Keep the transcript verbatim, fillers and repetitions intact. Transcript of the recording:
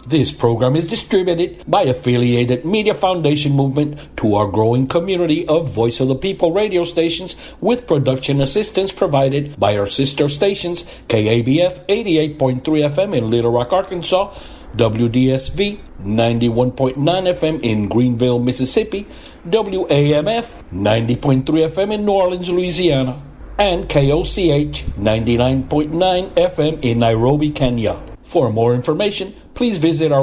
This program is distributed by Affiliated Media Foundation Movement to our growing community of Voice of the People radio stations, with production assistance provided by our sister stations, K A B F eighty-eight point three F M in Little Rock, Arkansas, W D S V ninety-one point nine F M in Greenville, Mississippi, W A M F ninety point three F M in New Orleans, Louisiana, and K O C H ninety-nine point nine F M in Nairobi, Kenya. For more information, please visit our